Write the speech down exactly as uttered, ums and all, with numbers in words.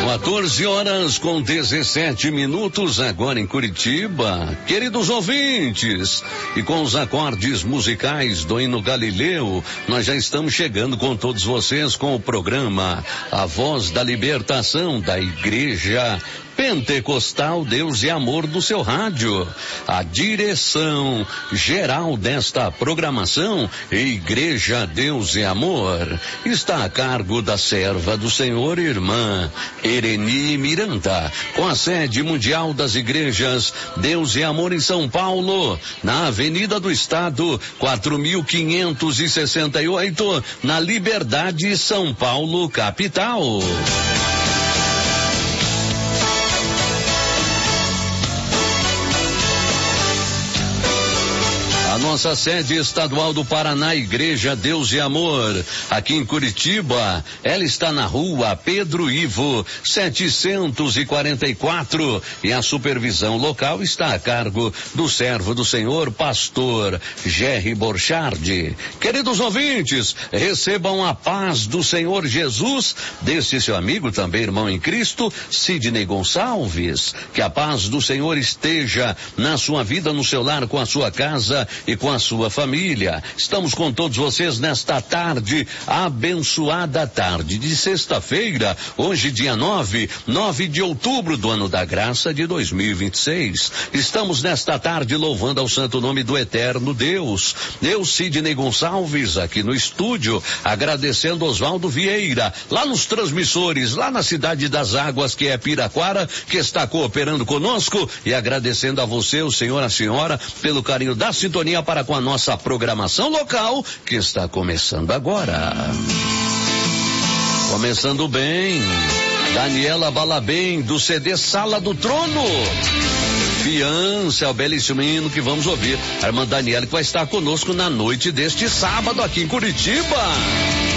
quatorze horas com dezessete minutos agora em Curitiba. Queridos ouvintes, e com os acordes musicais do hino Galileu, nós já estamos chegando com todos vocês com o programa A Voz da Libertação da Igreja Pentecostal Deus e Amor do seu rádio. A direção geral desta programação, Igreja Deus e Amor, está a cargo da serva do Senhor, irmã Ereni Miranda, com a sede mundial das igrejas Deus e Amor em São Paulo, na Avenida do Estado, quatro mil quinhentos e sessenta e oito, na Liberdade, São Paulo, capital. Nossa sede estadual do Paraná, Igreja Deus e Amor, aqui em Curitiba, ela está na rua Pedro Ivo, setecentos e quarenta e quatro, e a supervisão local está a cargo do servo do Senhor, pastor Jerry Borchardi. Queridos ouvintes, recebam a paz do Senhor Jesus, desse seu amigo, também irmão em Cristo, Sidney Gonçalves. Que a paz do Senhor esteja na sua vida, no seu lar, com a sua casa e com a sua família. Estamos com todos vocês nesta tarde, abençoada tarde de sexta-feira, hoje dia nove, nove de outubro do ano da graça de dois mil e vinte e seis. Estamos nesta tarde louvando ao santo nome do eterno Deus. Eu, Sidney Gonçalves, aqui no estúdio, agradecendo Oswaldo Vieira, lá nos transmissores, lá na Cidade das Águas, que é Piraquara, que está cooperando conosco, e agradecendo a você, o senhor, a senhora, pelo carinho da sintonia para com a nossa programação local, que está começando agora. Começando bem, Daniela Balabem, do C D Sala do Trono. Fiança, é o belíssimo hino que vamos ouvir. A irmã Daniela, que vai estar conosco na noite deste sábado aqui em Curitiba.